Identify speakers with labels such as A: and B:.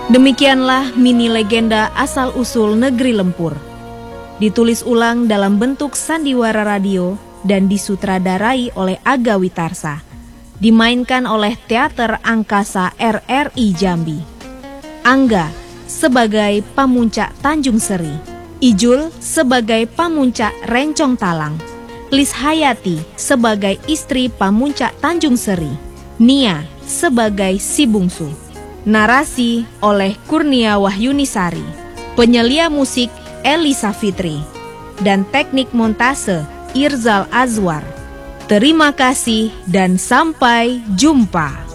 A: Demikianlah mini legenda asal-usul negeri Lempur. Ditulis ulang dalam bentuk sandiwara radio dan disutradarai oleh Aga Witarsa. Dimainkan oleh Teater Angkasa RRI Jambi. Angga sebagai Pamuncak Tanjung Seri, Ijul sebagai Pamuncak Rencong Talang, Lis Hayati sebagai istri Pamuncak Tanjung Seri, Nia sebagai si bungsu. Narasi oleh Kurnia Wahyunisari, penyelia musik Elisa Fitri, dan teknik montase Irzal Azwar. Terima kasih dan sampai jumpa.